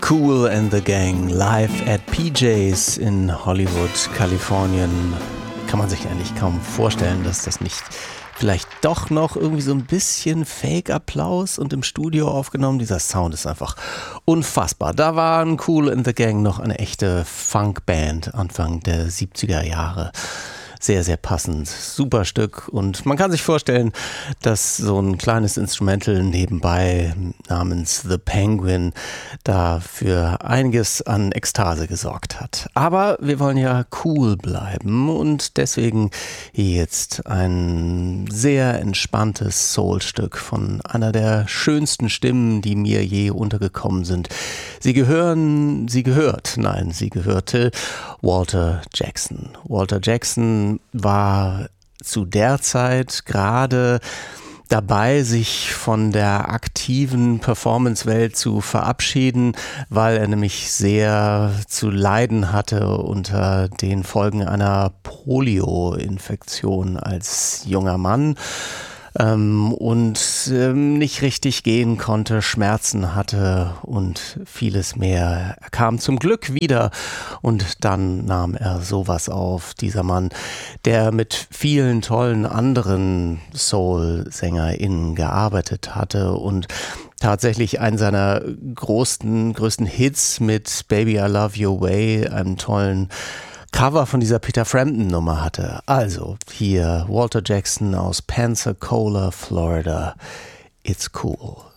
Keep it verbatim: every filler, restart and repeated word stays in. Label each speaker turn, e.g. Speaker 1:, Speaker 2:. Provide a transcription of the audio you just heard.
Speaker 1: Kool and the Gang live at P J's in Hollywood, Kalifornien. Kann man sich eigentlich kaum vorstellen, dass das nicht vielleicht doch noch irgendwie so ein bisschen Fake-Applaus und im Studio aufgenommen. Dieser Sound ist einfach unfassbar. Da waren Kool and the Gang noch eine echte Funkband Anfang der siebziger Jahre. Sehr, sehr passend. Super Stück. Und man kann sich vorstellen, dass so ein kleines Instrumental nebenbei namens The Penguin da für einiges an Ekstase gesorgt hat. Aber wir wollen ja cool bleiben und deswegen jetzt ein sehr entspanntes Soulstück von einer der schönsten Stimmen, die mir je untergekommen sind. Sie gehören, sie gehört, nein, sie gehörte Walter Jackson. Walter Jackson war zu der Zeit gerade dabei, sich von der aktiven Performance-Welt zu verabschieden, weil er nämlich sehr zu leiden hatte unter den Folgen einer Polio-Infektion als junger Mann. Ähm, und ähm, nicht richtig gehen konnte, Schmerzen hatte und vieles mehr. Er kam zum Glück wieder und dann nahm er sowas auf, dieser Mann, der mit vielen tollen anderen Soul-SängerInnen gearbeitet hatte und tatsächlich einen seiner größten, größten Hits mit Baby I Love Your Way, einem tollen Cover von dieser Peter Frampton Nummer hatte. Also hier Walter Jackson aus Pensacola, Florida. It's cool.